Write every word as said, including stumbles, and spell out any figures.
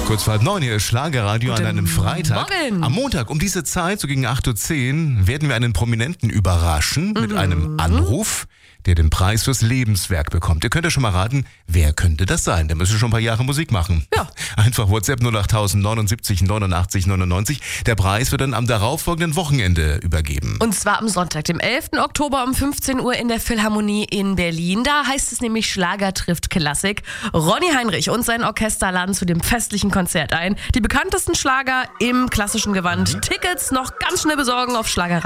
Kurz vor halb neun, hier ist Schlagerradio Guten an einem Freitag. Morgen. Am Montag um diese Zeit, so gegen acht Uhr zehn, werden wir einen Prominenten überraschen mit Mhm. einem Anruf, der den Preis fürs Lebenswerk bekommt. Ihr könnt ja schon mal raten, wer könnte das sein? Der müsste schon ein paar Jahre Musik machen. Ja. Einfach WhatsApp null acht neunundsiebzig neunundachtzig neunundneunzig. Der Preis wird dann am darauffolgenden Wochenende übergeben. Und zwar am Sonntag, dem elften Oktober um fünfzehn Uhr in der Philharmonie in Berlin. Da heißt es nämlich Schlager trifft Klassik. Ronny Heinrich und sein Orchester laden zu dem festlichen Konzert ein. Die bekanntesten Schlager im klassischen Gewand. Tickets noch ganz schnell besorgen auf Schlager.